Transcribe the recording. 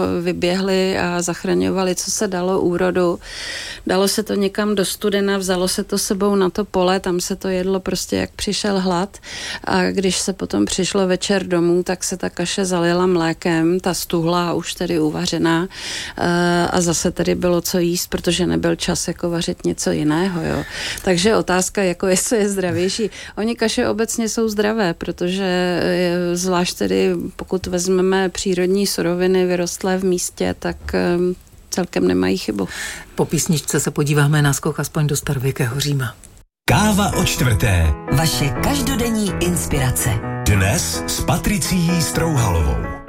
vyběhli a zachraňovali, co se dalo úrodu. Dalo se to někam do studena, vzalo se to sebou na to pole, tam se to jedlo prostě, jak přišel hlad. A když se potom přišlo večer domů, tak se ta kaše zalila mlékem, ta stuhlá už tedy uvařená a zase tedy bylo co jíst, protože nebyl čas jako vařit něco jiného, jo. Takže otázka, jako jestli je zdravější. Oni kaše obecně jsou zdravé, protože zvlášť tedy, pokud vezmeme přírodní suroviny vyrostlé v místě, tak celkem nemají chybu. Po písničce se podíváme na skok aspoň do starověkého Říma. Káva o čtvrté. Vaše každodenní inspirace. Dnes s Patricií Strouhalovou.